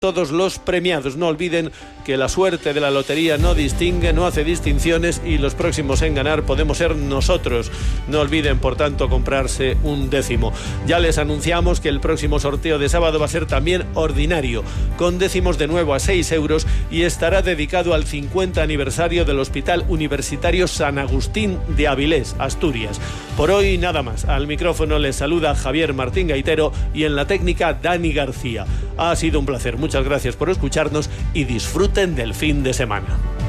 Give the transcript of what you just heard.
todos los premiados. No olviden que la suerte de la lotería no distingue, no hace distinciones y los próximos en ganar podemos ser nosotros. No olviden, por tanto, comprarse un décimo. Ya les anunciamos que el próximo sorteo de sábado va a ser también ordinario, con décimos de nuevo a 6 euros y estará dedicado al 50 aniversario del Hospital Universitario San Agustín de Avilés, Asturias. Por hoy nada más. Al micrófono les saluda Javier Martín Gaitero y en la técnica Dani García. Ha sido un placer. Muchas gracias por escucharnos y disfruten del fin de semana.